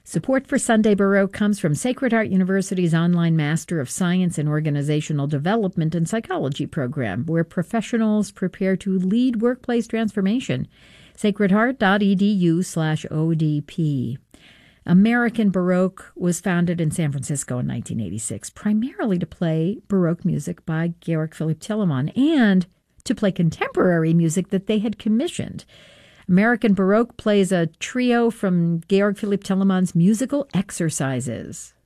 Support for Sunday Baroque comes from Sacred Heart University's online Master of Science in Organizational Development and Psychology program, where professionals prepare to lead workplace transformation. sacredheart.edu/ODP. American Baroque was founded in San Francisco in 1986, primarily to play Baroque music by Georg Philipp Telemann and to play contemporary music that they had commissioned. American Baroque plays a trio from Georg Philipp Telemann's musical exercises.